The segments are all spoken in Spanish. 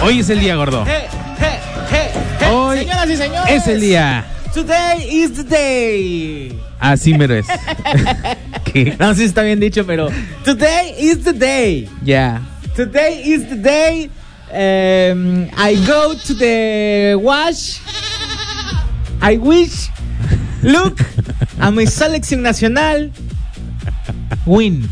Hoy es el día, gordo. Hoy señoras y señores, es el día. Today is the day. Así mero es. ¿Qué? No sé si está bien dicho, pero today is the day. Ya. Today is the day. I go to the wash. I wish. Look a my selección nacional. Win.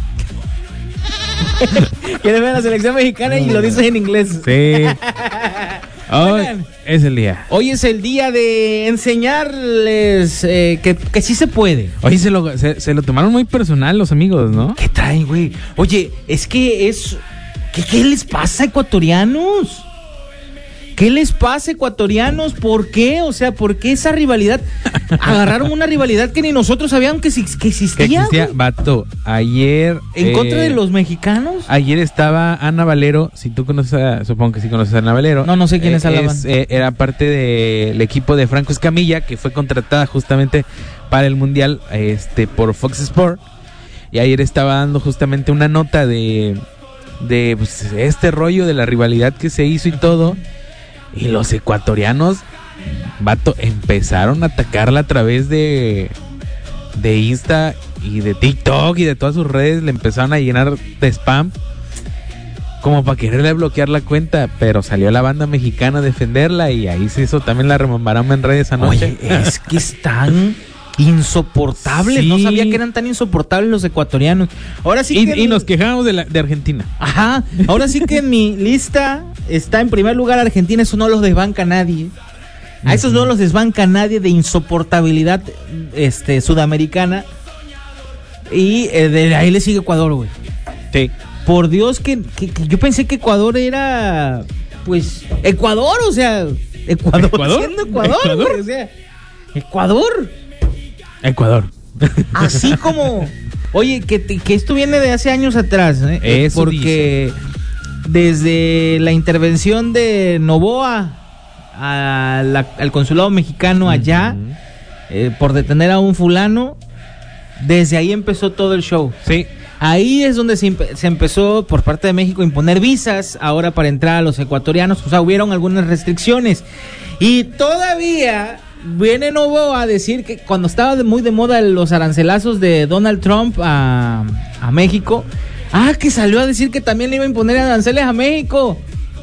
Quieres ver a la selección mexicana y lo dices en inglés. Sí. Hoy es el día. Hoy es el día de enseñarles que sí se puede. Hoy se lo tomaron muy personal los amigos, ¿no? ¿Qué traen, güey? Oye, es que es... ¿Qué les pasa, ecuatorianos? ¿Qué les pasa, ecuatorianos? ¿Por qué? O sea, ¿por qué esa rivalidad? Agarraron una rivalidad que ni nosotros sabíamos que existía. Que existía, vato. Ayer... ¿En contra de los mexicanos? Ayer estaba Ana Valero. Si tú conoces, supongo que sí conoces a Ana Valero. No sé quién es Ana. Era parte del equipo de Franco Escamilla, que fue contratada justamente para el Mundial por Fox Sport. Y ayer estaba dando justamente una nota de pues, este rollo de la rivalidad que se hizo y todo. Y los ecuatorianos, vato, empezaron a atacarla a través de Insta y de TikTok y de todas sus redes. Le empezaron a llenar de spam como para quererle bloquear la cuenta, pero salió la banda mexicana a defenderla y ahí se hizo también la remambaramba en redes anoche. Oye, es que están insoportables. Sí. No sabía que eran tan insoportables los ecuatorianos. Ahora sí y nos quejamos de Argentina. Ajá. Ahora sí que en mi lista está en primer lugar Argentina. Eso no los desbanca nadie. A esos no los desbanca nadie de insoportabilidad sudamericana. Y de ahí le sigue Ecuador, güey. Sí. Por Dios que yo pensé que Ecuador era pues Ecuador, o sea, Ecuador siendo Ecuador, güey, o sea, Ecuador. Así como, oye, que esto viene de hace años atrás, Eso porque desde la intervención de Noboa al consulado mexicano allá, por detener a un fulano, desde ahí empezó todo el show. Sí. Ahí es donde se empezó por parte de México a imponer visas ahora para entrar a los ecuatorianos. O sea, hubieron algunas restricciones. Y todavía viene Noboa a decir que cuando estaba muy de moda los arancelazos de Donald Trump a México, que salió a decir que también le iba a imponer aranceles a México.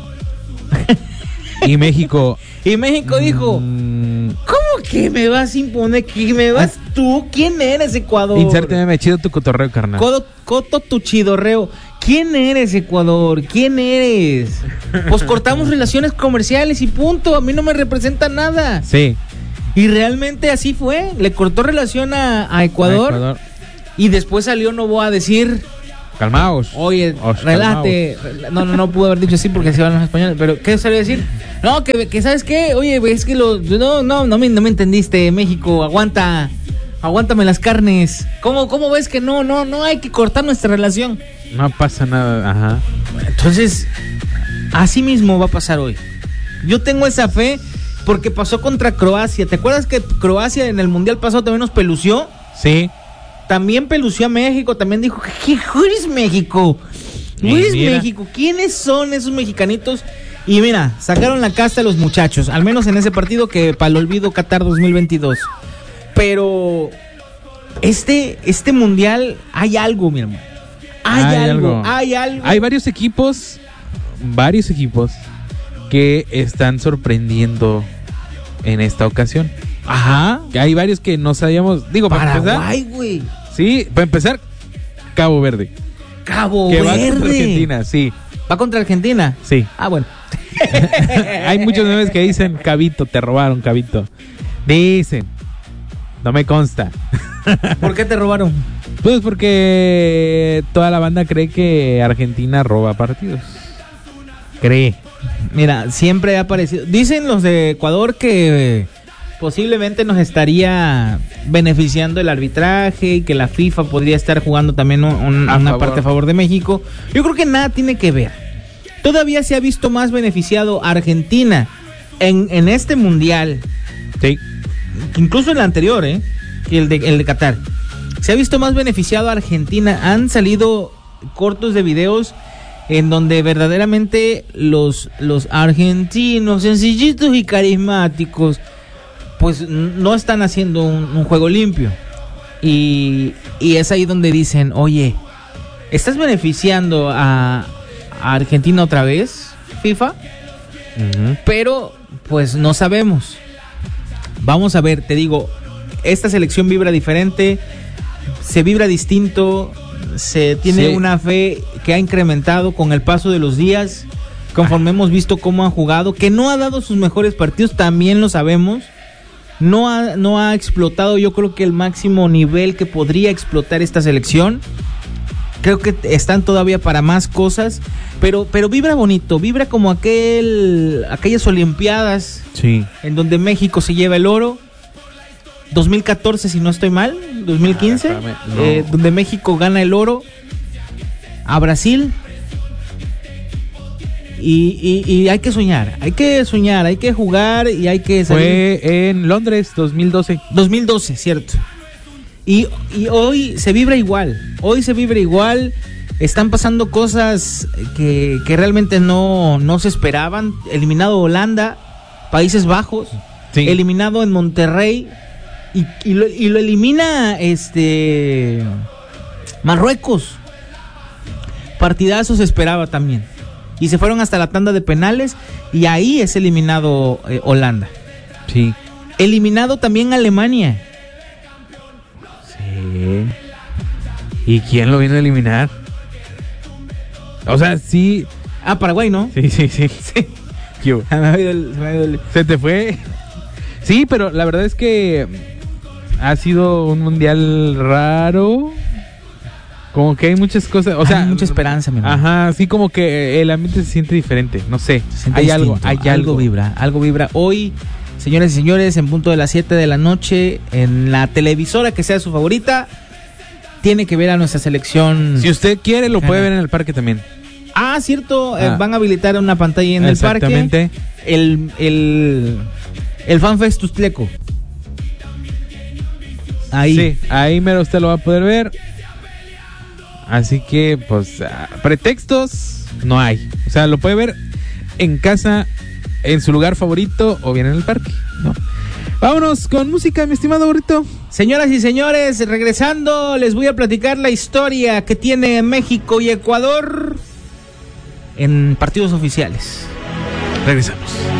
Y México dijo, ¿cómo que me vas a imponer? ¿Que me vas tú? ¿Quién eres, Ecuador? Insérteme chido tu cotorreo, carnal. Coto tu chidorreo. ¿Quién eres, Ecuador? ¿Quién eres? Pues cortamos relaciones comerciales y punto. A mí no me representa nada. Sí. Y realmente así fue. Le cortó relación a Ecuador. Y después salió Noboa a decir... Calmaos. Oye, relájate. No pude haber dicho así porque se van los españoles. Pero, ¿qué salió a decir? No, que ¿sabes qué? Oye, es que no me entendiste, México. Aguántame las carnes. ¿Cómo ves que no hay que cortar nuestra relación? No pasa nada, ajá. Entonces, así mismo va a pasar hoy. Yo tengo esa fe porque pasó contra Croacia. ¿Te acuerdas que Croacia en el Mundial pasado también nos pelució? Sí. También pelució a México, también dijo, ¿qué es México? México? ¿Quiénes son esos mexicanitos? Y mira, sacaron la casta a los muchachos, al menos en ese partido que para el olvido Qatar 2022. Pero este mundial hay algo, mi hermano. Hay algo. Hay varios equipos que están sorprendiendo en esta ocasión. Ajá. Hay varios que no sabíamos. Digo, Paraguay, güey. Sí, para empezar, Cabo Verde. Que va contra Argentina, sí. ¿Va contra Argentina? Sí. Bueno. Hay muchos memes que dicen, Cabito, te robaron, Cabito. Dicen. No me consta. ¿Por qué te robaron? Pues porque toda la banda cree que Argentina roba partidos. Cree. Mira, siempre ha aparecido. Dicen los de Ecuador que posiblemente nos estaría beneficiando el arbitraje y que la FIFA podría estar jugando también una parte a favor de México. Yo creo que nada tiene que ver. Todavía se ha visto más beneficiado Argentina en este mundial. Sí. Incluso en el anterior, que el de Qatar. Se ha visto más beneficiado a Argentina. Han salido cortos de videos en donde verdaderamente los argentinos sencillitos y carismáticos pues no están haciendo un juego limpio. Y es ahí donde dicen, oye, ¿estás beneficiando a Argentina otra vez, FIFA? Uh-huh. Pero pues no sabemos. Vamos a ver, te digo, esta selección vibra diferente, se vibra distinto, se tiene una fe que ha incrementado con el paso de los días, conforme hemos visto cómo han jugado, que no ha dado sus mejores partidos, también lo sabemos. No ha explotado, yo creo que el máximo nivel que podría explotar esta selección. Creo que están todavía para más cosas, pero vibra bonito, vibra como aquellas olimpiadas, sí, en donde México se lleva el oro. 2014, si no estoy mal, 2015, no. Donde México gana el oro a Brasil. Y hay que soñar, hay que jugar y hay que salir. Fue en Londres, 2012. 2012, cierto. Y hoy se vibra igual, están pasando cosas que realmente no se esperaban. Eliminado Holanda, Países Bajos, sí. Eliminado en Monterrey, y lo elimina Marruecos. Partidazo se esperaba también. Y se fueron hasta la tanda de penales y ahí es eliminado Holanda. Sí. Eliminado también Alemania. Sí. ¿Y quién lo vino a eliminar? O sea, sí. Paraguay, ¿no? Sí. Se te fue. Sí, pero la verdad es que ha sido un mundial raro. Como que hay muchas cosas, o sea, hay mucha esperanza, mi hermano. Ajá, sí, como que el ambiente se siente diferente, no sé. Hay algo vibra. Hoy, señores y señores, en punto de las 7 de la noche, en la televisora que sea su favorita, tiene que ver a nuestra selección. Si usted quiere, lo puede ver en el parque también. Cierto, van a habilitar una pantalla en el parque. Exactamente. El FanFest Tustleco. Ahí. Sí, ahí mero usted lo va a poder ver. Así que, pues, pretextos no hay. O sea, lo puede ver en casa, en su lugar favorito o bien en el parque, ¿no? Vámonos con música, mi estimado burrito. Señoras y señores, regresando, les voy a platicar la historia que tiene México y Ecuador en partidos oficiales. Regresamos.